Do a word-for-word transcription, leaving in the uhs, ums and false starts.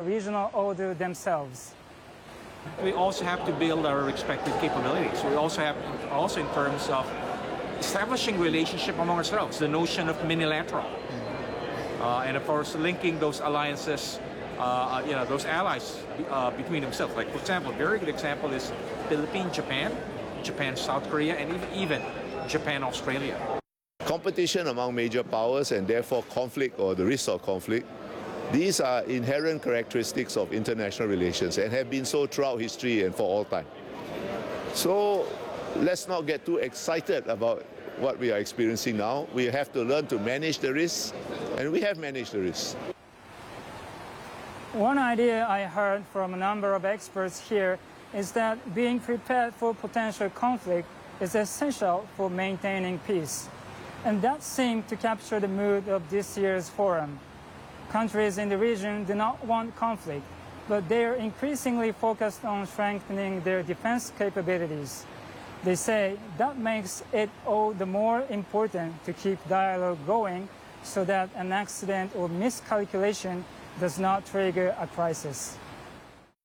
regional order themselves. We also have to build our respective capabilities. We also have, also in terms of establishing relationship among ourselves, the notion of minilateral, uh, and of course linking those alliances, uh, you know, those allies uh, between themselves. Like for example, a very good example is Philippines, Japan, Japan, South Korea, and even, even Japan, Australia. Competition among major powers and therefore conflict or the risk of conflict, these are inherent characteristics of international relations and have been so throughout history and for all time. So let's not get too excited about what we are experiencing now. We have to learn to manage the risks, and we have managed the risks. One idea I heard from a number of experts here is that being prepared for potential conflict is essential for maintaining peace. And that seemed to capture the mood of this year's forum. Countries in the region do not want conflict, but they are increasingly focused on strengthening their defense capabilities. They say that makes it all the more important to keep dialogue going so that an accident or miscalculation does not trigger a crisis.